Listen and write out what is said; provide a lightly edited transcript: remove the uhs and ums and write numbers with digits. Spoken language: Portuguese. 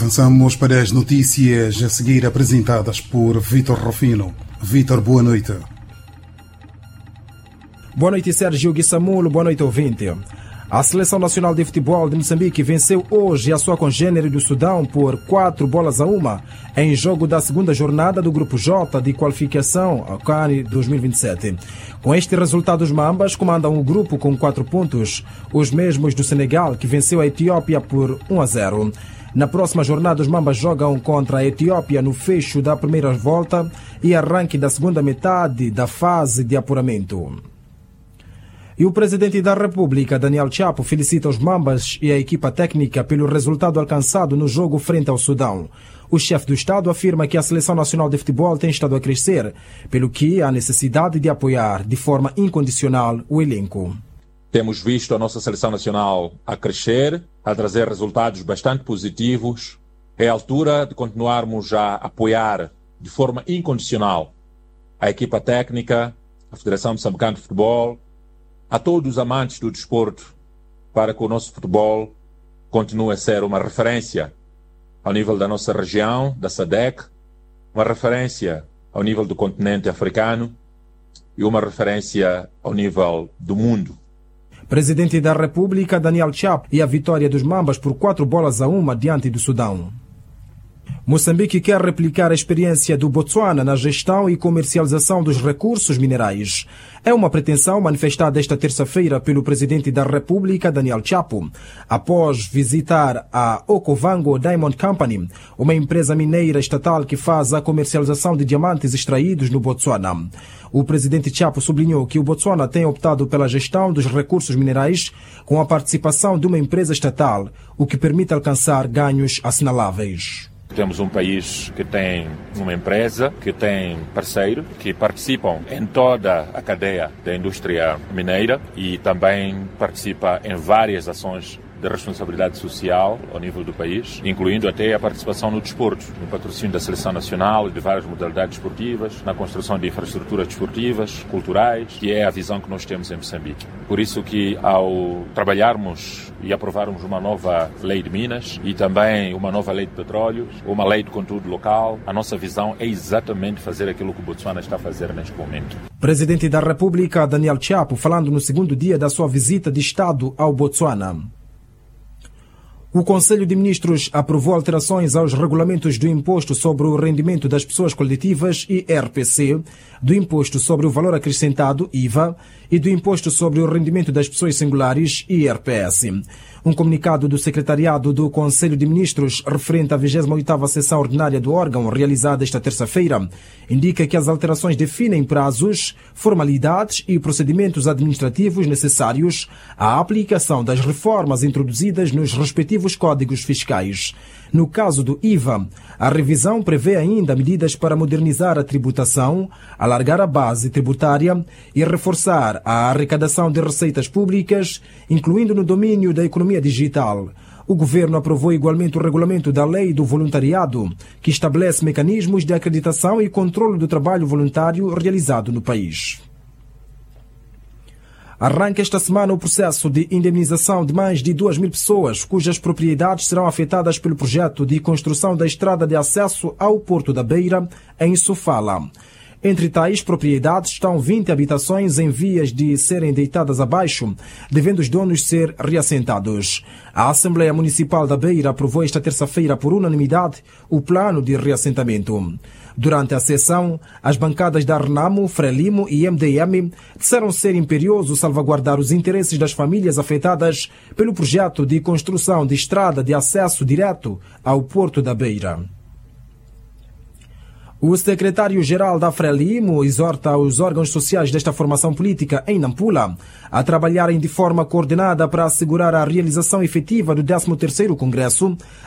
Avançamos para as notícias a seguir apresentadas por Vítor Rufino. Vítor, boa noite. Boa noite, Sérgio Guissamulo. Boa noite, ouvinte. A Seleção Nacional de Futebol de Moçambique venceu hoje a sua congênere do Sudão por 4-1 em jogo da segunda jornada do Grupo J de qualificação ao CAN 2027. Com este resultado, os Mambas comandam o grupo com 4 pontos, os mesmos do Senegal, que venceu a Etiópia por 1-0. Na próxima jornada, os Mambas jogam contra a Etiópia no fecho da primeira volta e arranque da segunda metade da fase de apuramento. E o presidente da República, Daniel Chapo, felicita os Mambas e a equipa técnica pelo resultado alcançado no jogo frente ao Sudão. O chefe do Estado afirma que a Seleção Nacional de Futebol tem estado a crescer, pelo que há necessidade de apoiar de forma incondicional o elenco. Temos visto a nossa Seleção Nacional a crescer, a trazer resultados bastante positivos. É a altura de continuarmos a apoiar de forma incondicional a equipa técnica, a Federação Moçambicana de Futebol, a todos os amantes do desporto, para que o nosso futebol continue a ser uma referência ao nível da nossa região, da SADC, uma referência ao nível do continente africano e uma referência ao nível do mundo. Presidente da República, Daniel Chapo, e a vitória dos Mambas por 4-1 diante do Sudão. Moçambique quer replicar a experiência do Botsuana na gestão e comercialização dos recursos minerais. É uma pretensão manifestada esta terça-feira pelo presidente da República, Daniel Chapo, após visitar a Okovango Diamond Company, uma empresa mineira estatal que faz a comercialização de diamantes extraídos no Botsuana. O presidente Chapo sublinhou que o Botsuana tem optado pela gestão dos recursos minerais com a participação de uma empresa estatal, o que permite alcançar ganhos assinaláveis. Temos um país que tem uma empresa, que tem parceiros, que participam em toda a cadeia da indústria mineira e também participa em várias ações de responsabilidade social ao nível do país, incluindo até a participação no desporto, no patrocínio da Seleção Nacional e de várias modalidades esportivas, na construção de infraestruturas desportivas, culturais, que é a visão que nós temos em Moçambique. Por isso que ao trabalharmos e aprovarmos uma nova lei de minas e também uma nova lei de petróleo, uma lei de conteúdo local, a nossa visão é exatamente fazer aquilo que o Botsuana está a fazer neste momento. Presidente da República, Daniel Chapo, falando no segundo dia da sua visita de Estado ao Botsuana. O Conselho de Ministros aprovou alterações aos regulamentos do Imposto sobre o Rendimento das Pessoas Coletivas, IRPC, do Imposto sobre o Valor Acrescentado, IVA, e do Imposto sobre o Rendimento das Pessoas Singulares, IRPS. Um comunicado do Secretariado do Conselho de Ministros, referente à 28ª sessão ordinária do órgão, realizada esta terça-feira, indica que as alterações definem prazos, formalidades e procedimentos administrativos necessários à aplicação das reformas introduzidas nos respectivos códigos fiscais. No caso do IVA, a revisão prevê ainda medidas para modernizar a tributação, alargar a base tributária e reforçar a arrecadação de receitas públicas, incluindo no domínio da economia digital. O governo aprovou igualmente o regulamento da Lei do Voluntariado, que estabelece mecanismos de acreditação e controle do trabalho voluntário realizado no país. Arranca esta semana o processo de indemnização de mais de 2.000 pessoas cujas propriedades serão afetadas pelo projeto de construção da estrada de acesso ao Porto da Beira, em Sofala. Entre tais propriedades estão 20 habitações em vias de serem deitadas abaixo, devendo os donos ser reassentados. A Assembleia Municipal da Beira aprovou esta terça-feira por unanimidade o plano de reassentamento. Durante a sessão, as bancadas da Renamo, Frelimo e MDM disseram ser imperioso salvaguardar os interesses das famílias afetadas pelo projeto de construção de estrada de acesso direto ao Porto da Beira. O secretário-geral da Frelimo exorta os órgãos sociais desta formação política em Nampula a trabalharem de forma coordenada para assegurar a realização efetiva do 13º Congresso,